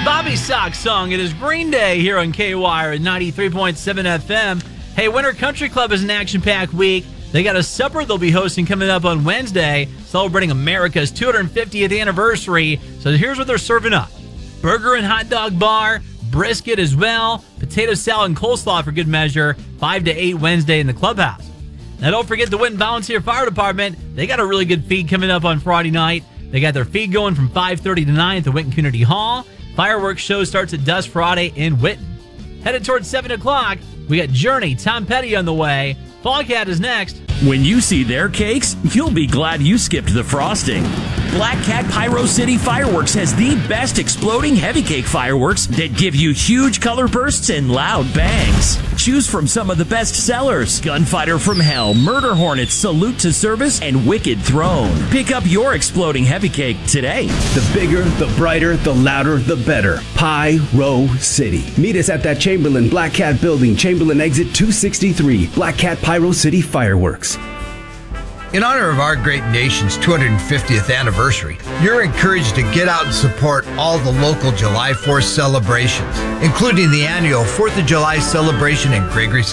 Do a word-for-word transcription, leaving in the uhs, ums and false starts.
Bobby Sox song. It is Green Day here on K Y R at ninety-three point seven F M. Hey, Winter Country Club is an action-packed week. They got a supper they'll be hosting coming up on Wednesday, celebrating America's two hundred fiftieth anniversary. So here's what they're serving up. Burger and hot dog bar, brisket as well, potato salad and coleslaw for good measure, five to eight Wednesday in the clubhouse. Now don't forget the Winton Volunteer Fire Department. They got a really good feed coming up on Friday night. They got their feed going from five thirty to nine at the Winton Community Hall. Fireworks show starts at dusk Friday in Winton. Headed towards seven o'clock, we got Journey, Tom Petty on the way. Foghat is next. When you see their cakes, you'll be glad you skipped the frosting. Black Cat Pyro City Fireworks has the best exploding heavy cake fireworks that give you huge color bursts and loud bangs. Choose from some of the best sellers: Gunfighter from Hell, Murder Hornets, Salute to Service, and Wicked Throne. Pick up your exploding heavy cake today. The bigger, the brighter, the louder, the better. Pyro City. Meet us at that Chamberlain Black Cat building, Chamberlain exit two sixty-three. Black Cat Pyro City Fireworks. In honor of our great nation's two hundred fiftieth anniversary, you're encouraged to get out and support all the local July fourth celebrations, including the annual fourth of July celebration in Gregory,